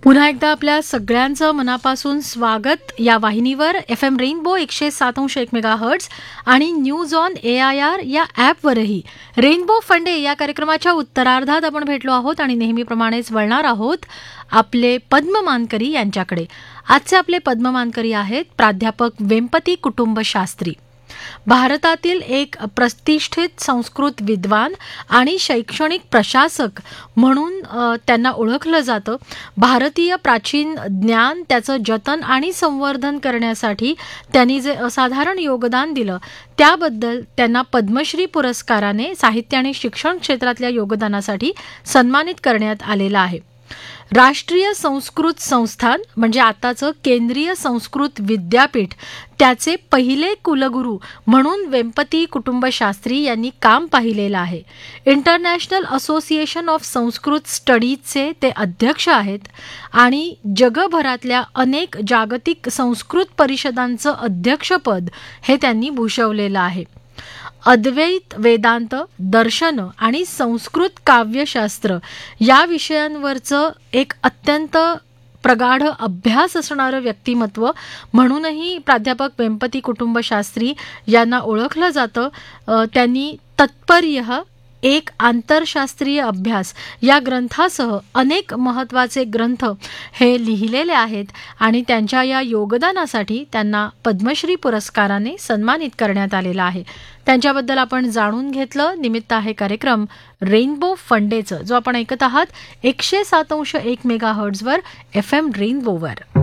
पुन्हा एकदा आपल्या सगळ्यांचं मनापासून स्वागत या वाहिनीवर FM रेनबो 107.1 मेगाहर्ट्झ आणि न्यूज ऑन AIR या ॲपवरही. रेनबो फंडे या कार्यक्रमाच्या उत्तरार्धात आपण भेटलो आहोत आणि नेहमीप्रमाणेच वळणार आहोत आपले पद्ममानकरी यांच्याकडे. आजचे आपले पद्ममानकरी आहेत प्राध्यापक वेंपती कुटुंबशास्त्री. भारतातील एक प्रतिष्ठित संस्कृत विद्वान आणि शैक्षणिक प्रशासक म्हणून त्यांना ओळखलं जातं. भारतीय प्राचीन ज्ञान त्याचं जतन आणि संवर्धन करण्यासाठी त्यांनी जे असाधारण योगदान दिलं त्याबद्दल त्यांना पद्मश्री पुरस्काराने साहित्य आणि शिक्षण क्षेत्रातल्या योगदानासाठी सन्मानित करण्यात आलेलं आहे. राष्ट्रीय संस्कृत संस्थान म्हणजे आताचं केंद्रीय संस्कृत विद्यापीठ त्याचे पहिले कुलगुरू म्हणून वेंपती कुटुंबशास्त्री यांनी काम पाहिलेलं आहे. इंटरनॅशनल असोसिएशन ऑफ संस्कृत स्टडीजचे ते अध्यक्ष आहेत आणि जगभरातल्या अनेक जागतिक संस्कृत परिषदांचं अध्यक्षपद हे त्यांनी भूषवलेलं आहे. अद्वैत वेदांत, दर्शन आणि संस्कृत काव्यशास्त्र या विषयांवरचं एक अत्यंत प्रगाढ अभ्यास असणारं व्यक्तिमत्व म्हणूनही प्राध्यापक वेंपती कुटुंबशास्त्री यांना ओळखलं जातं. त्यांनी तत्पर्य एक आंतरशास्त्रीय अभ्यास या ग्रंथासह अनेक महत्त्वाचे ग्रंथ हे लिहिलेले आहेत आणि त्यांच्या या योगदानासाठी त्यांना पद्मश्री पुरस्काराने सन्मानित करण्यात आलेला आहे. त्यांच्याबद्दल आपण जाणून घेतलं. निमित्त आहे कार्यक्रम रेनबो फंडेचं, जो आपण ऐकत आहात 107.1 मेगाहर्ट्झवर FM रेनबोवर.